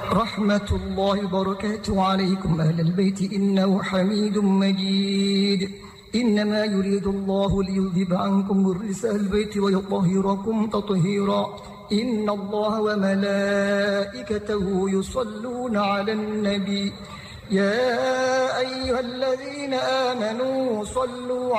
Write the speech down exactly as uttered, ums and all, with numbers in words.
رحمة الله وبركاته عليكم أهل البيت إنه حميد مجيد. إنما يريد الله ليذهب عنكم الرجس أهل البيت ويطهركم تطهيرا. إن الله وملائكته يصلون على النبي يا أيها الذين آمنوا صلوا